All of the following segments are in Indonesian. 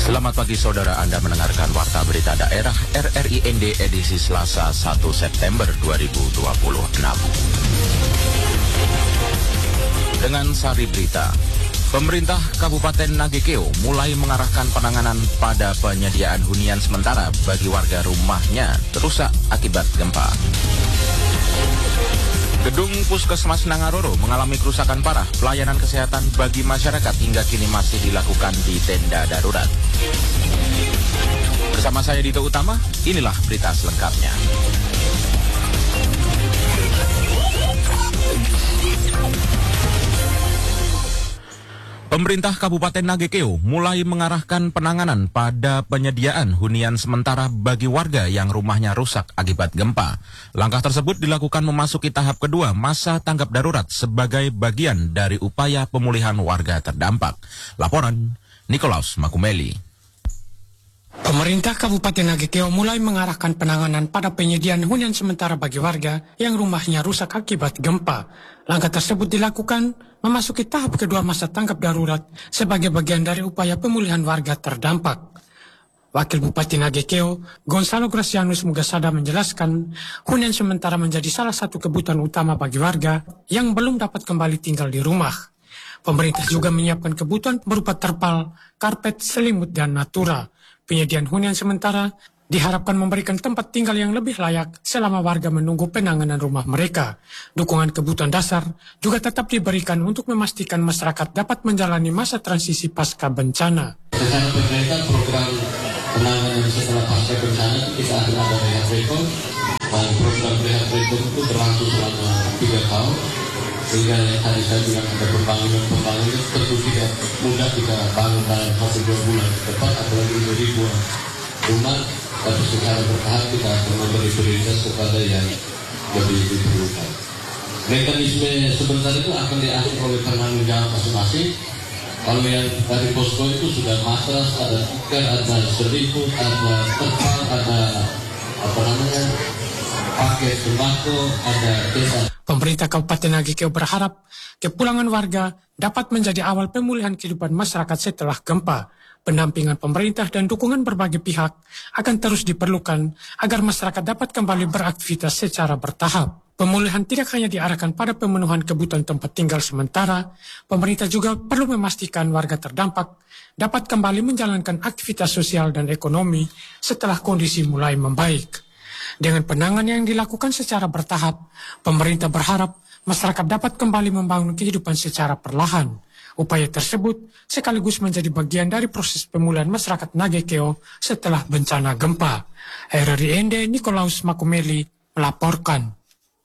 Selamat pagi saudara, Anda mendengarkan Warta Berita Daerah RRIND edisi Selasa 1 September 2026. Dengan sari berita, pemerintah Kabupaten Nagekeo mulai mengarahkan penanganan pada penyediaan hunian sementara bagi warga rumahnya rusak akibat gempa. Gedung Puskesmas Nangaroro mengalami kerusakan parah. Pelayanan kesehatan bagi masyarakat hingga kini masih dilakukan di tenda darurat. Bersama saya Dito Utama, inilah berita selengkapnya. Pemerintah Kabupaten Nagekeo mulai mengarahkan penanganan pada penyediaan hunian sementara bagi warga yang rumahnya rusak akibat gempa. Langkah tersebut dilakukan memasuki tahap kedua masa tanggap darurat sebagai bagian dari upaya pemulihan warga terdampak. Laporan Nikolaus Makumeli. Pemerintah Kabupaten Nagekeo mulai mengarahkan penanganan pada penyediaan hunian sementara bagi warga yang rumahnya rusak akibat gempa. Langkah tersebut dilakukan memasuki tahap kedua masa tanggap darurat sebagai bagian dari upaya pemulihan warga terdampak. Wakil Bupati Nagekeo, Gonzalo Gracianus Mugasada menjelaskan, hunian sementara menjadi salah satu kebutuhan utama bagi warga yang belum dapat kembali tinggal di rumah. Pemerintah juga menyiapkan kebutuhan berupa terpal, karpet, selimut, dan natura. Penyediaan hunian sementara diharapkan memberikan tempat tinggal yang lebih layak selama warga menunggu penanganan rumah mereka. Dukungan kebutuhan dasar juga tetap diberikan untuk memastikan masyarakat dapat menjalani masa transisi pasca bencana. Rencana pemerintah program penanganan setelah pasca bencana itu kita akan ada rehab rekor, dan program rehab rekor itu berlangsung selama 3 tahun. Sehingga yang tadi saya bilang ada pembangunan tentu tidak mudah kita bangun dalam 1-2 bulan ke depan, apalagi ini ribuan rumah, tapi secara bertahap kita akan memberi prioritas kepada yang lebih diperlukan. Mekanisme sebentar itu akan diatur oleh penanggung jawab masing-masing. Kalau yang dari posko itu sudah matras, ada tikar, ada selimut, ada terpal, ada paket sembako, ada desa. Pemerintah Kabupaten Nagekeo berharap kepulangan warga dapat menjadi awal pemulihan kehidupan masyarakat setelah gempa. Pendampingan pemerintah dan dukungan berbagai pihak akan terus diperlukan agar masyarakat dapat kembali beraktivitas secara bertahap. Pemulihan tidak hanya diarahkan pada pemenuhan kebutuhan tempat tinggal sementara, pemerintah juga perlu memastikan warga terdampak dapat kembali menjalankan aktivitas sosial dan ekonomi setelah kondisi mulai membaik. Dengan penanganan yang dilakukan secara bertahap, pemerintah berharap masyarakat dapat kembali membangun kehidupan secara perlahan. Upaya tersebut sekaligus menjadi bagian dari proses pemulihan masyarakat Nagekeo setelah bencana gempa. RRIND Nikolaus Makumeli melaporkan.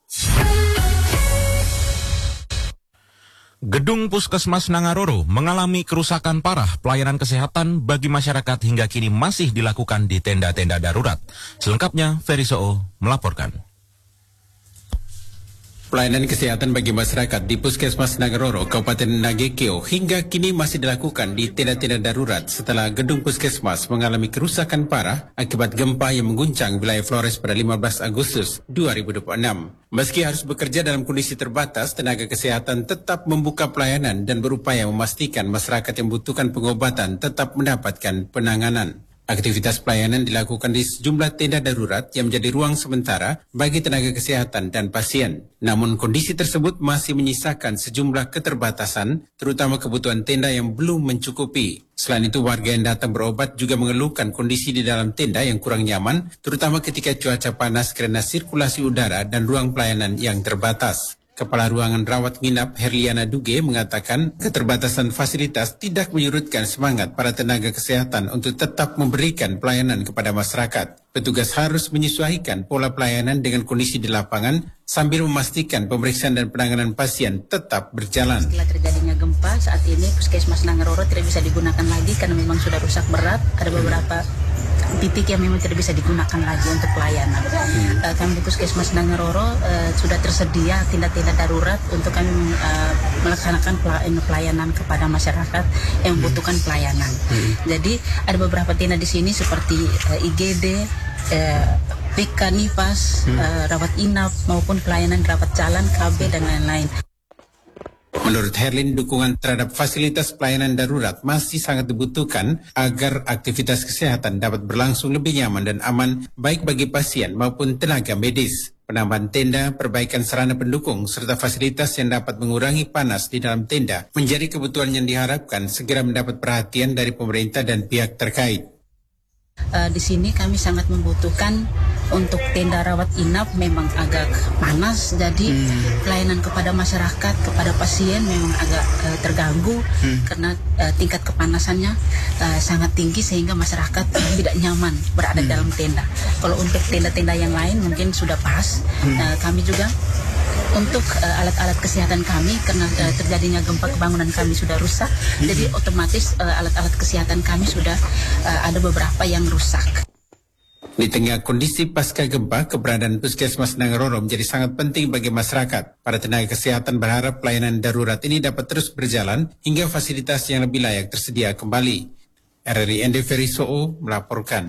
Gedung Puskesmas Nangaroro mengalami kerusakan parah. Pelayanan kesehatan bagi masyarakat hingga kini masih dilakukan di tenda-tenda darurat. Selengkapnya, Ferry Soo melaporkan. Pelayanan kesehatan bagi masyarakat di Puskesmas Nangaroro, Kabupaten Nagekeo hingga kini masih dilakukan di tenda-tenda darurat setelah gedung Puskesmas mengalami kerusakan parah akibat gempa yang mengguncang wilayah Flores pada 15 Agustus 2026. Meski harus bekerja dalam kondisi terbatas, tenaga kesehatan tetap membuka pelayanan dan berupaya memastikan masyarakat yang membutuhkan pengobatan tetap mendapatkan penanganan. Aktivitas pelayanan dilakukan di sejumlah tenda darurat yang menjadi ruang sementara bagi tenaga kesehatan dan pasien. Namun kondisi tersebut masih menyisakan sejumlah keterbatasan, terutama kebutuhan tenda yang belum mencukupi. Selain itu, warga yang datang berobat juga mengeluhkan kondisi di dalam tenda yang kurang nyaman, terutama ketika cuaca panas karena sirkulasi udara dan ruang pelayanan yang terbatas. Kepala Ruangan Rawat Nginap Herliana Duge mengatakan keterbatasan fasilitas tidak menyurutkan semangat para tenaga kesehatan untuk tetap memberikan pelayanan kepada masyarakat. Petugas harus menyesuaikan pola pelayanan dengan kondisi di lapangan sambil memastikan pemeriksaan dan penanganan pasien tetap berjalan. Setelah terjadinya gempa, saat ini Puskesmas Nangaroro tidak bisa digunakan lagi karena memang sudah rusak berat. Ada beberapa titik yang memang tidak bisa digunakan lagi untuk pelayanan. Kami di Puskesmas Nangaroro sudah tersedia tenda-tenda darurat untuk kami melaksanakan pelayanan kepada masyarakat yang membutuhkan pelayanan. Jadi ada beberapa tenda di sini seperti IGD, PK Nifas, rawat inap maupun pelayanan rawat jalan, KB dan lain-lain. Menurut Herlin, dukungan terhadap fasilitas pelayanan darurat masih sangat dibutuhkan agar aktivitas kesehatan dapat berlangsung lebih nyaman dan aman baik bagi pasien maupun tenaga medis. Penambahan tenda, perbaikan sarana pendukung, serta fasilitas yang dapat mengurangi panas di dalam tenda menjadi kebutuhan yang diharapkan segera mendapat perhatian dari pemerintah dan pihak terkait. Di sini kami sangat membutuhkan untuk tenda rawat inap, memang agak panas, jadi pelayanan kepada masyarakat, kepada pasien memang agak terganggu karena tingkat kepanasannya sangat tinggi sehingga masyarakat tidak nyaman berada dalam tenda. Kalau untuk tenda-tenda yang lain mungkin sudah pas. Kami juga untuk alat-alat kesehatan kami karena terjadinya gempa kebangunan kami sudah rusak, jadi otomatis alat-alat kesehatan kami sudah ada beberapa yang rusak. Di tengah kondisi pasca gempa, keberadaan Puskesmas Nangaroro menjadi sangat penting bagi masyarakat. Para tenaga kesehatan berharap pelayanan darurat ini dapat terus berjalan hingga fasilitas yang lebih layak tersedia kembali. RRI Ende Ferisoo melaporkan.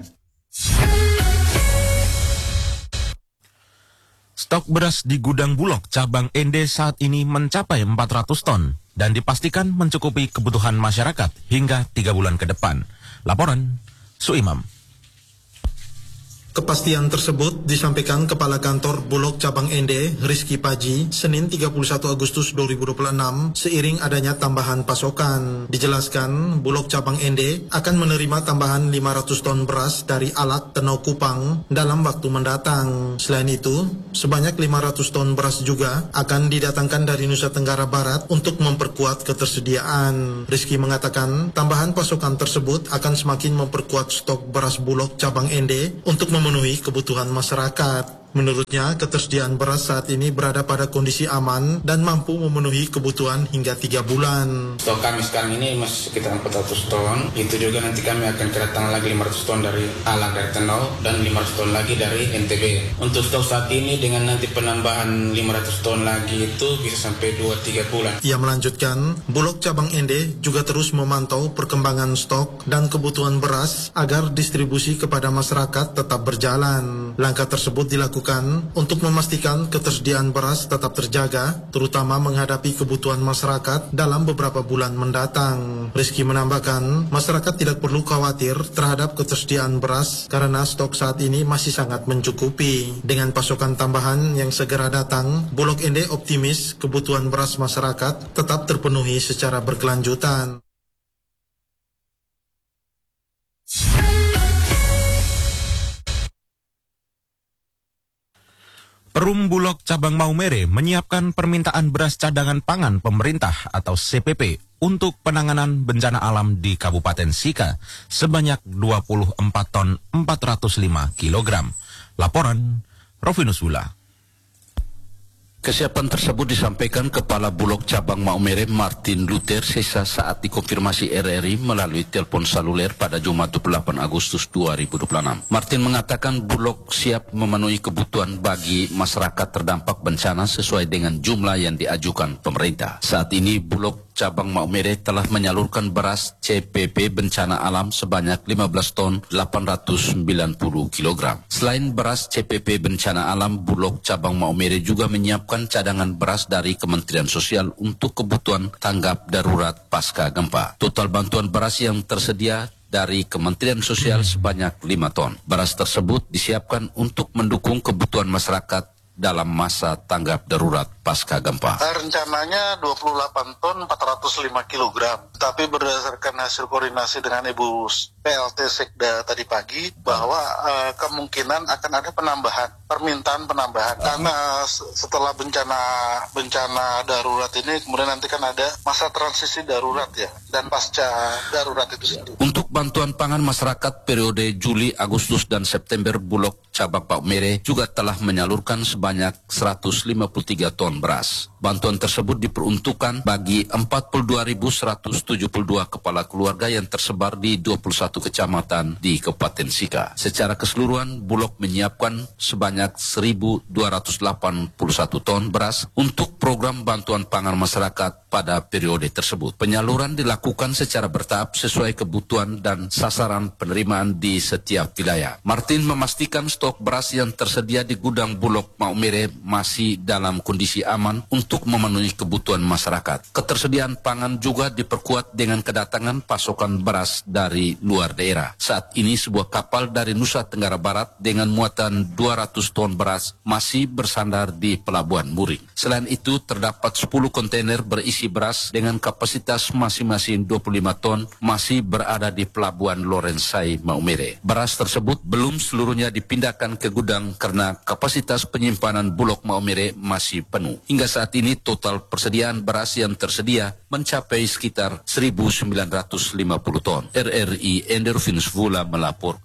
Stok beras di gudang Bulog cabang Ende saat ini mencapai 400 ton dan dipastikan mencukupi kebutuhan masyarakat hingga 3 bulan ke depan. Laporan Suimam. Kepastian tersebut disampaikan Kepala Kantor Bulog Cabang Ende, Rizky Paji, Senin 31 Agustus 2026, seiring adanya tambahan pasokan. Dijelaskan, Bulog Cabang Ende akan menerima tambahan 500 ton beras dari Alat Tenau Kupang dalam waktu mendatang. Selain itu, sebanyak 500 ton beras juga akan didatangkan dari Nusa Tenggara Barat untuk memperkuat ketersediaan. Rizky mengatakan, tambahan pasokan tersebut akan semakin memperkuat stok beras Bulog Cabang Ende untuk memenuhi kebutuhan masyarakat. Menurutnya, ketersediaan beras saat ini berada pada kondisi aman dan mampu memenuhi kebutuhan hingga 3 bulan. Stok kami sekarang ini masih sekitar 400 ton. Itu juga nanti kami akan kedatangan lagi 500 ton dari Alat dari Tenau dan 500 ton lagi dari NTB. Untuk stok saat ini dengan nanti penambahan 500 ton lagi itu bisa sampai 2-3 bulan. Ia melanjutkan, Bulog Cabang Ende juga terus memantau perkembangan stok dan kebutuhan beras agar distribusi kepada masyarakat tetap berjalan. Langkah tersebut dilakukan untuk memastikan ketersediaan beras tetap terjaga, terutama menghadapi kebutuhan masyarakat dalam beberapa bulan mendatang. Rizky menambahkan, masyarakat tidak perlu khawatir terhadap ketersediaan beras karena stok saat ini masih sangat mencukupi. Dengan pasokan tambahan yang segera datang, Bulog Ende optimis kebutuhan beras masyarakat tetap terpenuhi secara berkelanjutan. Perum Bulog Cabang Maumere menyiapkan permintaan beras cadangan pangan pemerintah atau CPP untuk penanganan bencana alam di Kabupaten Sika sebanyak 24 ton 405 kg. Laporan Rovinus Wula. Kesiapan tersebut disampaikan Kepala Bulog Cabang Maumere Martin Luther Sesa saat dikonfirmasi RRI melalui telepon seluler pada Jumat 28 Agustus 2026. Martin mengatakan Bulog siap memenuhi kebutuhan bagi masyarakat terdampak bencana sesuai dengan jumlah yang diajukan pemerintah. Saat ini Bulog Cabang Maumere telah menyalurkan beras CPP bencana alam sebanyak 15 ton 890 kg. Selain beras CPP bencana alam, Bulog Cabang Maumere juga menyiapkan cadangan beras dari Kementerian Sosial untuk kebutuhan tanggap darurat pasca gempa. Total bantuan beras yang tersedia dari Kementerian Sosial sebanyak 5 ton. Beras tersebut disiapkan untuk mendukung kebutuhan masyarakat dalam masa tanggap darurat pasca gempa. Rencananya 28 ton 405 kg. Tapi berdasarkan hasil koordinasi dengan Ibu PLT Sekda tadi pagi bahwa kemungkinan akan ada permintaan penambahan karena setelah bencana darurat ini kemudian nanti kan ada masa transisi darurat ya dan pasca darurat itu sendiri. Untuk bantuan pangan masyarakat periode Juli, Agustus dan September, Bulog Cabang Maumere juga telah menyalurkan sebanyak 153 ton beras. Bantuan tersebut diperuntukkan bagi 42.172 kepala keluarga yang tersebar di 21 kecamatan di Kabupaten Sika. Secara keseluruhan, Bulog menyiapkan sebanyak 1.281 ton beras untuk program bantuan pangan masyarakat pada periode tersebut. Penyaluran dilakukan secara bertahap sesuai kebutuhan dan sasaran penerimaan di setiap wilayah. Martin memastikan stok beras yang tersedia di gudang Bulog Maumere Maumere masih dalam kondisi aman untuk memenuhi kebutuhan masyarakat. Ketersediaan pangan juga diperkuat dengan kedatangan pasokan beras dari luar daerah. Saat ini sebuah kapal dari Nusa Tenggara Barat dengan muatan 200 ton beras masih bersandar di Pelabuhan Muring. Selain itu, terdapat 10 kontainer berisi beras dengan kapasitas masing-masing 25 ton masih berada di Pelabuhan Lorensai, Maumere. Beras tersebut belum seluruhnya dipindahkan ke gudang karena kapasitas penyimpanan Bulog Maumere masih penuh. Hingga saat ini total persediaan beras yang tersedia mencapai sekitar 1.950 ton. RRI Endervinus Vula melapor.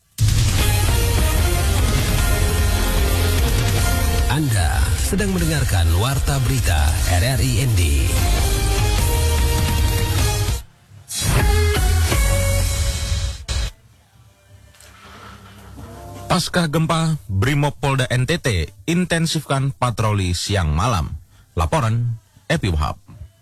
Anda sedang mendengarkan Warta Berita RRI ND. Pasca gempa, Brimopolda NTT intensifkan patroli siang malam. Laporan Epi Wahab.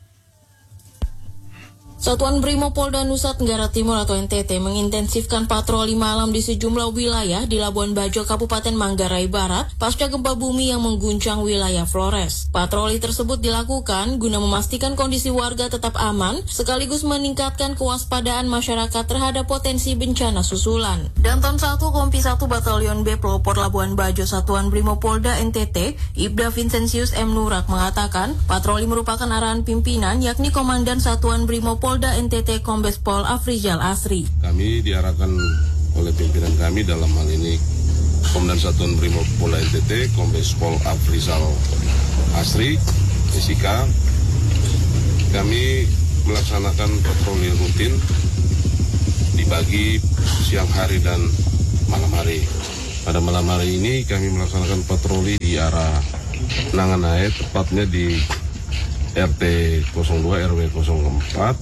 Satuan Brimopolda Nusa Tenggara Timur atau NTT mengintensifkan patroli malam di sejumlah wilayah di Labuan Bajo, Kabupaten Manggarai Barat, pasca gempa bumi yang mengguncang wilayah Flores. Patroli tersebut dilakukan guna memastikan kondisi warga tetap aman, sekaligus meningkatkan kewaspadaan masyarakat terhadap potensi bencana susulan. Danton 1 Kompi 1 Batalion B Pelopor Labuan Bajo Satuan Brimopolda NTT, Ibda Vincentius M. Nurak mengatakan, patroli merupakan arahan pimpinan yakni Komandan Satuan Brimopolda NTT Kombes Pol Afrizal Asri. Kami diarahkan oleh pimpinan kami dalam hal ini Komandan Satuan Brimopolda NTT Kombes Pol Afrizal Asri, SIK. Kami melaksanakan patroli rutin dibagi siang hari dan malam hari. Pada malam hari ini kami melaksanakan patroli di arah Nanganai, tepatnya di RT 02 RW 04.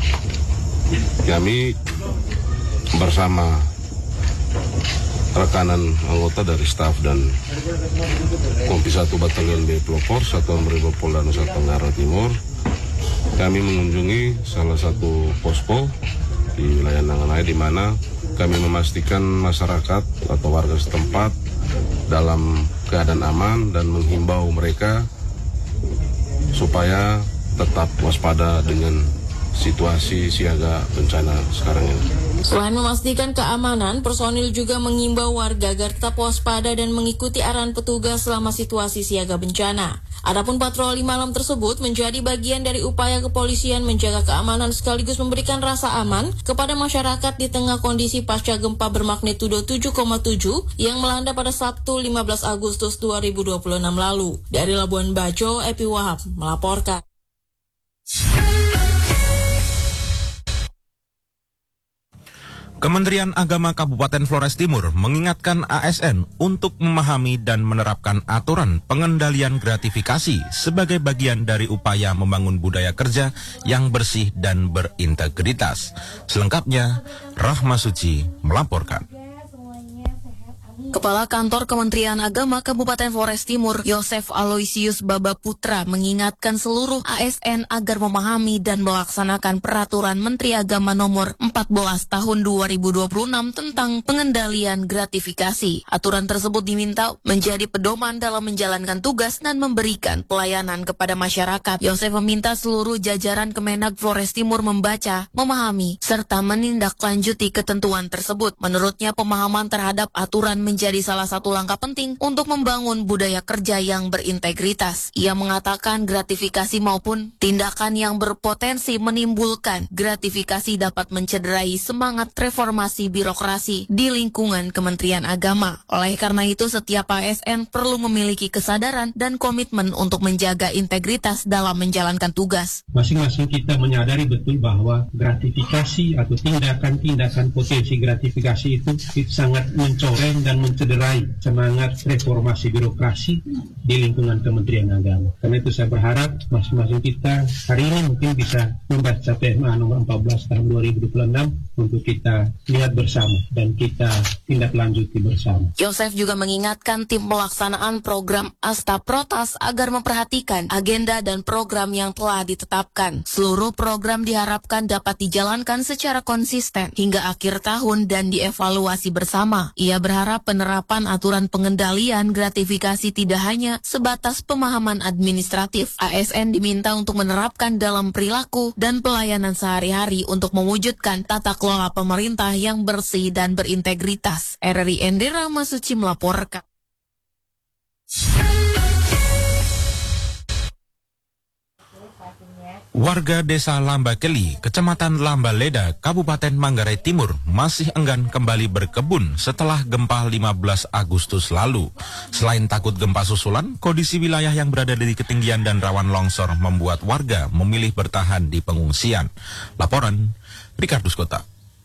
Kami bersama rekanan anggota dari staf dan Kompi 1 Batalion B Pelopor Satuan Brimopolda Nusa Tenggara Timur, kami mengunjungi salah satu posko di wilayah Nanganai di mana kami memastikan masyarakat atau warga setempat dalam keadaan aman dan menghimbau mereka supaya tetap waspada dengan situasi siaga bencana sekarang ini. Selain memastikan keamanan, personil juga mengimbau warga agar tetap waspada dan mengikuti arahan petugas selama situasi siaga bencana. Adapun patroli malam tersebut menjadi bagian dari upaya kepolisian menjaga keamanan sekaligus memberikan rasa aman kepada masyarakat di tengah kondisi pasca gempa bermagnitudo 7,7 yang melanda pada Sabtu 15 Agustus 2026 lalu. Dari Labuan Bajo, Epi Wahab melaporkan. Kementerian Agama Kabupaten Flores Timur mengingatkan ASN untuk memahami dan menerapkan aturan pengendalian gratifikasi sebagai bagian dari upaya membangun budaya kerja yang bersih dan berintegritas. Selengkapnya, Rahma Suci melaporkan. Kepala Kantor Kementerian Agama Kabupaten Flores Timur, Yosef Aloysius Baba Putra, mengingatkan seluruh ASN agar memahami dan melaksanakan peraturan Menteri Agama nomor 14 tahun 2026 tentang pengendalian gratifikasi. Aturan tersebut diminta menjadi pedoman dalam menjalankan tugas dan memberikan pelayanan kepada masyarakat. Yosef meminta seluruh jajaran Kemenag Flores Timur membaca, memahami, serta menindaklanjuti ketentuan tersebut. Menurutnya, pemahaman terhadap aturan menjadi salah satu langkah penting untuk membangun budaya kerja yang berintegritas. Ia mengatakan gratifikasi maupun tindakan yang berpotensi menimbulkan gratifikasi dapat mencederai semangat reformasi birokrasi di lingkungan Kementerian Agama. Oleh karena itu, setiap ASN perlu memiliki kesadaran dan komitmen untuk menjaga integritas dalam menjalankan tugas. Masing-masing kita menyadari betul bahwa gratifikasi atau tindakan-tindakan potensi gratifikasi itu sangat mencoreng dan mencederai semangat reformasi birokrasi di lingkungan Kementerian Agama. Karena itu saya berharap masing-masing kita hari ini mungkin bisa membaca PMA nomor 14 tahun 2026 untuk kita lihat bersama dan kita tindak lanjuti bersama. Yosef juga mengingatkan tim pelaksanaan program Asta Protas agar memperhatikan agenda dan program yang telah ditetapkan. Seluruh program diharapkan dapat dijalankan secara konsisten hingga akhir tahun dan dievaluasi bersama. Ia berharap penerapan aturan pengendalian gratifikasi tidak hanya sebatas pemahaman administratif. ASN diminta untuk menerapkan dalam perilaku dan pelayanan sehari-hari untuk mewujudkan tata kelola pemerintah yang bersih dan berintegritas. RRI Endera Masuci melaporkan. Warga Desa Lambakeli, Kecamatan Lambaleda, Kabupaten Manggarai Timur masih enggan kembali berkebun setelah gempa 15 Agustus lalu. Selain takut gempa susulan, kondisi wilayah yang berada di ketinggian dan rawan longsor membuat warga memilih bertahan di pengungsian. Laporan Rikardus Kota.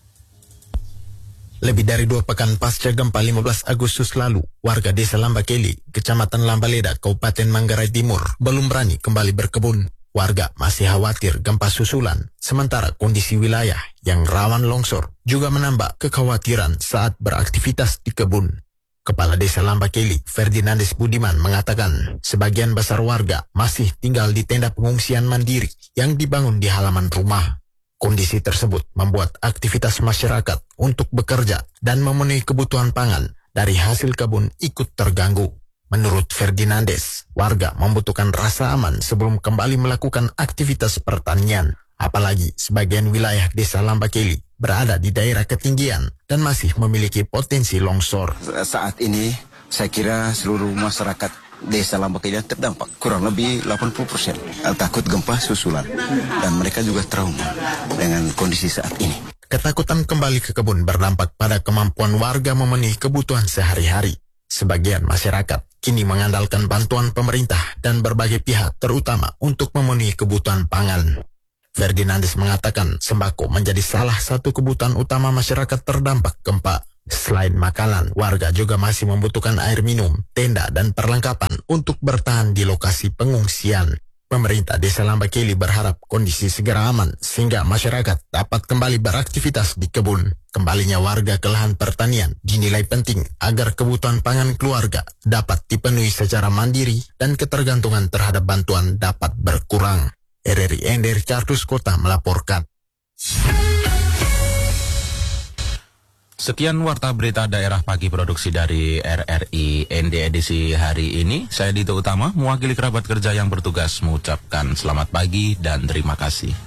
Lebih dari 2 pekan pasca gempa 15 Agustus lalu, warga Desa Lambakeli, Kecamatan Lambaleda, Kabupaten Manggarai Timur belum berani kembali berkebun. Warga masih khawatir gempa susulan, sementara kondisi wilayah yang rawan longsor juga menambah kekhawatiran saat beraktivitas di kebun. Kepala Desa Lambakeli, Ferdinandes Budiman, mengatakan sebagian besar warga masih tinggal di tenda pengungsian mandiri yang dibangun di halaman rumah. Kondisi tersebut membuat aktivitas masyarakat untuk bekerja dan memenuhi kebutuhan pangan dari hasil kebun ikut terganggu. Menurut Ferdinandes, warga membutuhkan rasa aman sebelum kembali melakukan aktivitas pertanian. Apalagi sebagian wilayah Desa Lambakeli berada di daerah ketinggian dan masih memiliki potensi longsor. Saat ini saya kira seluruh masyarakat Desa Lambakeli terdampak, kurang lebih 80% takut gempa susulan dan mereka juga trauma dengan kondisi saat ini. Ketakutan kembali ke kebun berdampak pada kemampuan warga memenuhi kebutuhan sehari-hari. Sebagian masyarakat kini mengandalkan bantuan pemerintah dan berbagai pihak terutama untuk memenuhi kebutuhan pangan. Ferdinandes mengatakan sembako menjadi salah satu kebutuhan utama masyarakat terdampak gempa. Selain makanan, warga juga masih membutuhkan air minum, tenda, dan perlengkapan untuk bertahan di lokasi pengungsian. Pemerintah Desa Lambakeli berharap kondisi segera aman sehingga masyarakat dapat kembali beraktivitas di kebun. Kembalinya warga ke lahan pertanian dinilai penting agar kebutuhan pangan keluarga dapat dipenuhi secara mandiri dan ketergantungan terhadap bantuan dapat berkurang. RRI Endera Rikardus Kota melaporkan. Sekian warta berita daerah pagi produksi dari RRI ND edisi hari ini. Saya Dito Utama, mewakili kerabat kerja yang bertugas mengucapkan selamat pagi dan terima kasih.